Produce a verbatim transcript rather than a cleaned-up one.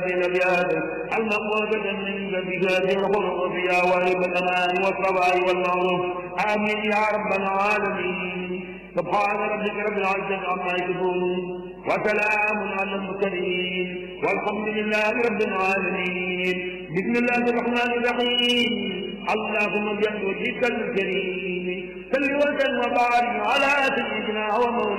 الأبيات المقودة من بهذه الخلق فيها وهب الأمان والصباح والمعروف آمين يا رب العالمين. سبحان ربك رب العزة عما يصفون وسلام على المرسلين والحمد لله رب العالمين. بسم الله الرحمن الرحيم. اللهم بحمدك الكريم صل وسلم وبارك على سيدنا ومولانا